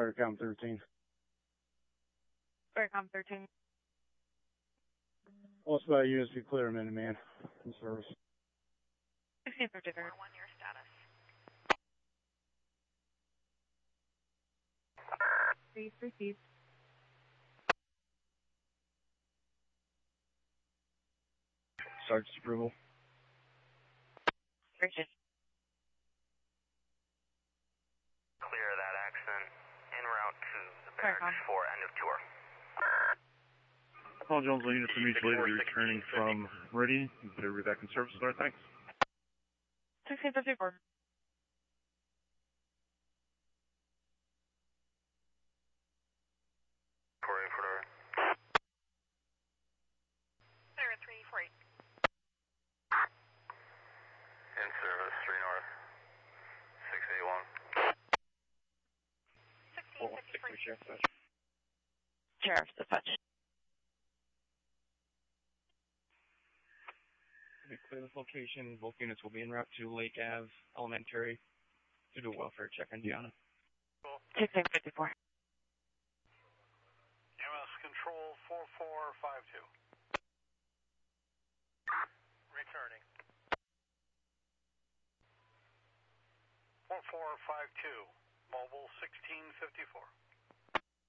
Wirecom 13. Wirecom 13. What's about units be clear, Minuteman, in service? 1653. 4-1, your status. Please received. Sergeant's approval. Richard. Clear that accident. En route to the barracks for end of tour. Paul Jones, unit for mutual aid, returning from Meridian. Better be back in service, sir. Thanks. 1654. Clear 348. In service, 3 North, 681. 1653. Sheriff's dispatch. Clear this location. Both units will be en route to Lake Ave Elementary to do a welfare check on Gianna. 1654. MS Control 4452. Returning. 4452. Mobile 1654.